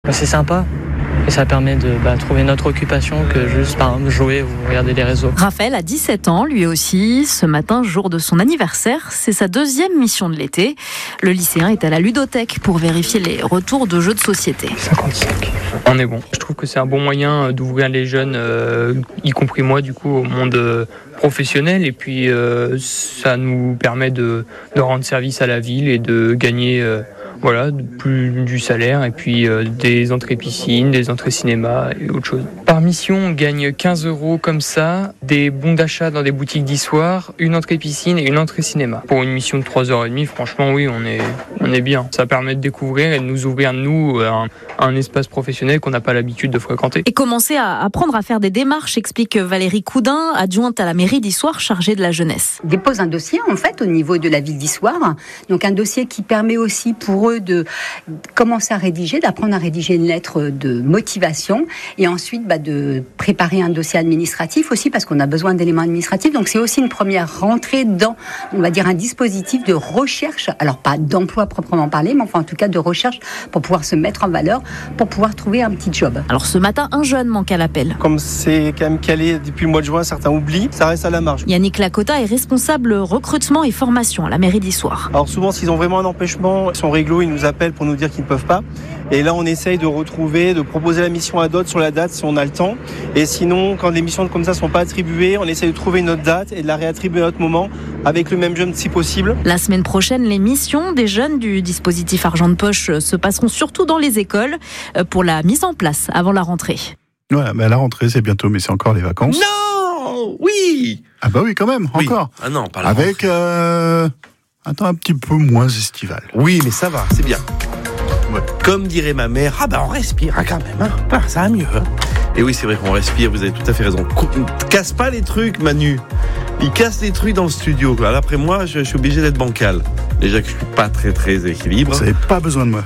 C'est sympa. Et ça permet de trouver notre occupation que juste par exemple jouer ou regarder les réseaux. Raphaël a 17 ans, lui aussi. Ce matin, jour de son anniversaire, c'est sa deuxième mission de l'été. Le lycéen est à la ludothèque pour vérifier les retours de jeux de société. 55. On est bon. Je trouve que c'est un bon moyen d'ouvrir les jeunes, y compris moi du coup, au monde professionnel. Et puis ça nous permet de rendre service à la ville et de gagner... plus du salaire et puis des entrées piscine, des entrées cinéma et autre chose. Par mission, on gagne 15 € comme ça, des bons d'achat dans des boutiques d'histoire, une entrée piscine et une entrée cinéma. Pour une mission de 3h30, franchement, oui, on est bien. Ça permet de découvrir et de nous ouvrir, un espace professionnel qu'on n'a pas l'habitude de fréquenter. Et commencer à apprendre à faire des démarches, explique Valérie Coudin, adjointe à la mairie d'Issoire chargée de la jeunesse. Dépose un dossier, en fait, au niveau de la ville d'Issoire. Donc, un dossier qui permet aussi pour eux de commencer à rédiger, d'apprendre à rédiger une lettre de motivation et ensuite de préparer un dossier administratif aussi parce qu'on a besoin d'éléments administratifs. Donc c'est aussi une première rentrée dans, on va dire, un dispositif de recherche, alors pas d'emploi proprement parlé, mais enfin en tout cas de recherche pour pouvoir se mettre en valeur, pour pouvoir trouver un petit job. Alors ce matin, un jeune manque à l'appel. Comme c'est quand même calé depuis le mois de juin, certains oublient, ça reste à la marge. Yannick Lakota est responsable recrutement et formation à la mairie d'Issoire. Alors souvent s'ils ont vraiment un empêchement, ils sont réglo, ils nous appellent pour nous dire qu'ils ne peuvent pas. Et là, on essaye de retrouver, de proposer la mission à d'autres sur la date si on a le temps. Et sinon, quand les missions comme ça ne sont pas attribuées, on essaye de trouver une autre date et de la réattribuer à un autre moment avec le même jeune si possible. La semaine prochaine, les missions des jeunes du dispositif Argent de Poche se passeront surtout dans les écoles pour la mise en place avant la rentrée. Ouais, mais la rentrée, c'est bientôt, mais c'est encore les vacances. Non! Oui! Ah bah oui, quand même, oui. encore. Ah non, pas la avec un temps un petit peu moins estival. Oui, mais ça va, c'est bien. Ouais. Comme dirait ma mère, on respire quand même, ça va mieux. Et oui, c'est vrai qu'on respire, vous avez tout à fait raison. Casse pas les trucs, Manu. Il casse les trucs dans le studio. Alors, après moi, je suis obligé d'être bancal. Déjà que je suis pas très très équilibre. Vous n'avez pas besoin de moi.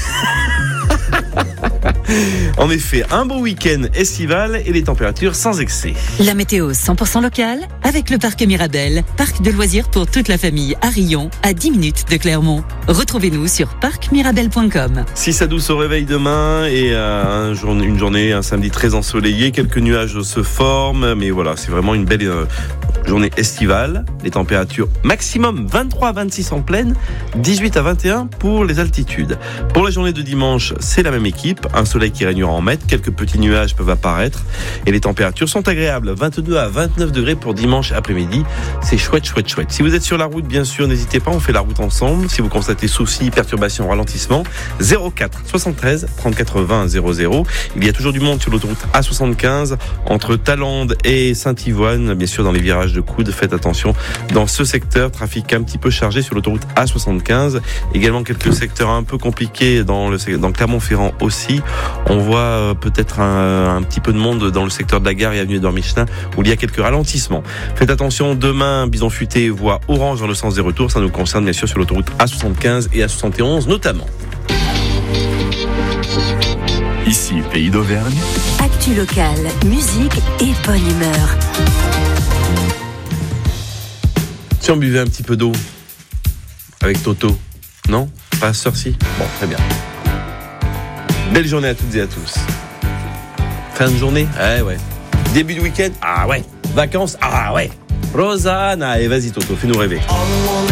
En effet, un beau week-end estival et les températures sans excès. La météo 100% locale avec le parc Mirabel, parc de loisirs pour toute la famille à Rion, à 10 minutes de Clermont. Retrouvez-nous sur parcmirabel.com. 6 à 12 au réveil demain et une journée, un samedi très ensoleillé. Quelques nuages se forment, mais voilà, c'est vraiment une belle journée estivale. Les températures maximum 23 à 26 en pleine, 18 à 21 pour les altitudes. Pour la journée de dimanche, c'est la même équipe. Un soleil qui régnera en maître, quelques petits nuages peuvent apparaître et les températures sont agréables, 22 à 29 degrés pour dimanche après-midi. C'est chouette. Si vous êtes sur la route, bien sûr, n'hésitez pas, on fait la route ensemble. Si vous constatez soucis, perturbations, ralentissement, 04 73 34 20 00. Il y a toujours du monde sur l'autoroute A75 entre Tallande et Saint-Yvoine, bien sûr dans les virages de coude. Faites attention dans ce secteur, trafic un petit peu chargé sur l'autoroute A75. Également quelques secteurs un peu compliqués dans Clermont-Ferrand aussi. On voit peut-être un petit peu de monde dans le secteur de la gare et avenue Édouard Michelin où il y a quelques ralentissements. Faites attention, demain, Bison Futé voie orange dans le sens des retours. Ça nous concerne bien sûr sur l'autoroute A75 et A71 notamment. Ici, Pays d'Auvergne. Actu locale, musique et bonne humeur. Si on buvait un petit peu d'eau avec Toto, non? Pas Cersei? Bon, très bien. Belle journée à toutes et à tous. Fin de journée? Ouais. Début de week-end? Ah ouais. Vacances? Ah ouais. Rosanna, allez, vas-y Toto, fais-nous rêver.